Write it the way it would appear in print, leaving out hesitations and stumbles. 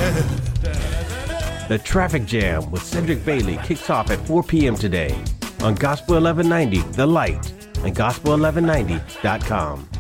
The Traffic Jam with Cedric Bailey kicks off at 4 p.m. today on Gospel 1190, The Light, and gospel1190.com.